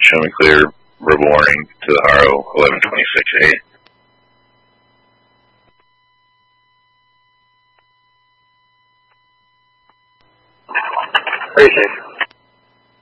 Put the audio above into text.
show me clear, verbal warning to the Haro 1126A. Very safe.